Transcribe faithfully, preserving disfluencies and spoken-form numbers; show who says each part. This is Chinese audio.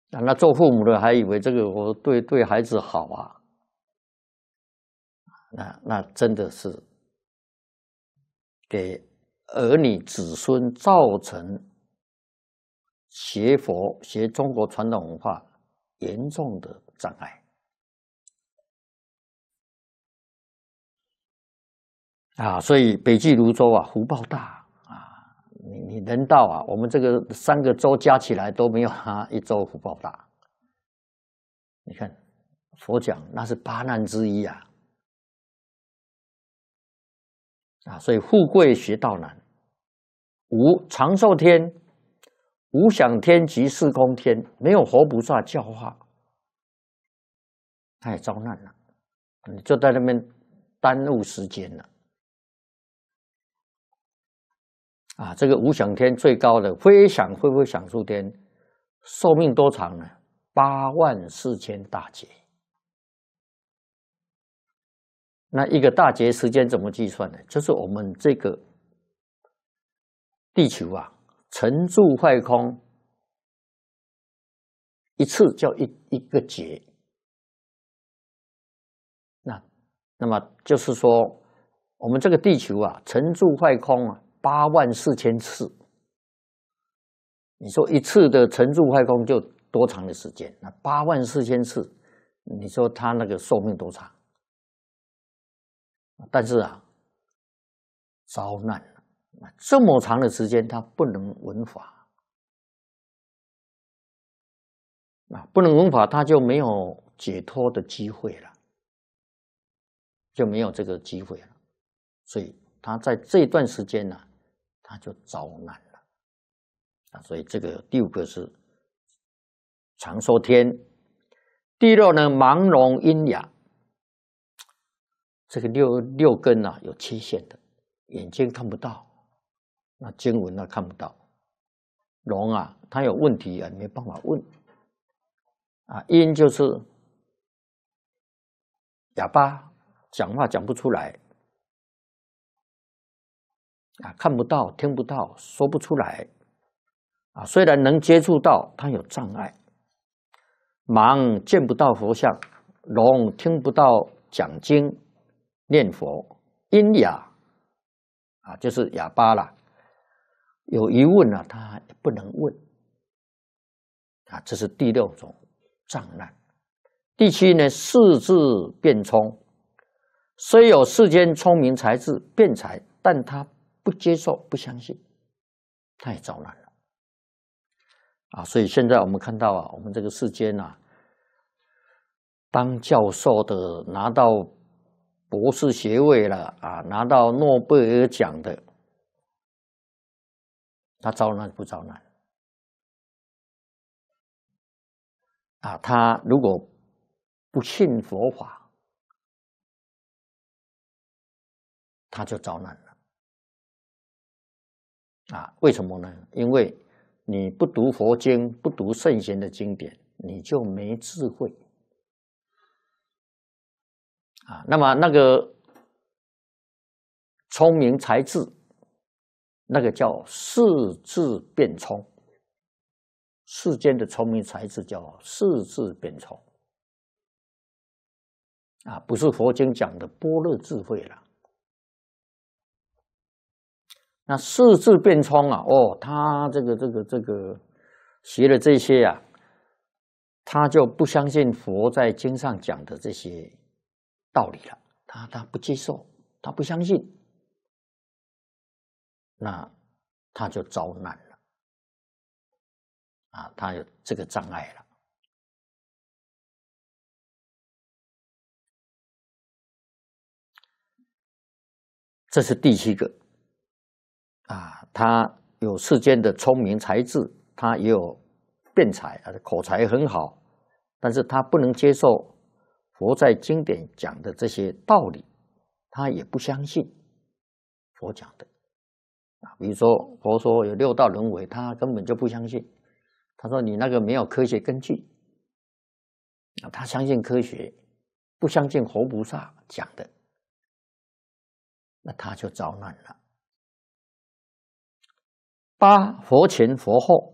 Speaker 1: 啊，那做父母的还以为这个我对对孩子好啊，那那真的是给儿女子孙造成学佛、学中国传统文化严重的障碍啊！所以北俱泸州啊，福报大啊！你你人道啊，我们这个三个州加起来都没有他一州福报大。你看，佛讲那是八难之一啊！啊，所以富贵学道难，无长寿天、无想天及四空天，没有活菩萨教化，他也遭难了。你就在那边耽误时间了。啊，这个无想天最高的非想非非想处天，寿命多长呢？八万四千大劫。那一个大劫时间怎么计算呢？就是我们这个地球啊，成住坏空，一次叫一一个劫。那那么就是说，我们这个地球啊，成住坏空啊，八万四千次。你说一次的成住坏空就多长的时间？那八万四千次，你说他那个寿命多长？但是啊，遭难了。这么长的时间，他不能闻法啊，不能闻法，他就没有解脱的机会了，就没有这个机会了。所以他在这段时间呢、啊，他就遭难了啊。所以这个第五个是长寿天，第六呢，盲聋喑哑。这个六六根啊有缺陷的，眼睛看不到，那经文啊看不到，聋啊他有问题啊没办法问啊，喑就是哑巴，讲话讲不出来啊，看不到听不到说不出来啊，虽然能接触到，他有障碍。盲见不到佛像，聋听不到讲经念佛，喑哑啊，就是哑巴啦。有疑问啊，他不能问啊，这是第六种障难。第七呢，世智辩聪，虽有世间聪明才智辩才，但他不接受、不相信，他也遭难了啊。所以现在我们看到啊，我们这个世间啊，当教授的拿到博士学位了啊，拿到诺贝尔奖的，他遭难不遭难？啊，他如果不信佛法，他就遭难了。啊，为什么呢？因为你不读佛经，不读圣贤的经典，你就没智慧。啊，那么那个聪明才智，那个叫世智辩聪。世间的聪明才智叫世智辩聪。啊，不是佛经讲的般若智慧了。那世智辩聪啊，哦，他这个这个这个学了这些啊，他就不相信佛在经上讲的这些道理了，他他不接受，他不相信，那他就遭难了啊，他有这个障碍了。这是第七个啊，他有世间的聪明才智，他也有辩才啊，口才很好，但是他不能接受佛在经典讲的这些道理，他也不相信佛讲的啊。比如说佛说有六道轮回，他根本就不相信，他说你那个没有科学根据啊，他相信科学，不相信佛菩萨讲的，那他就遭难了。八佛前佛后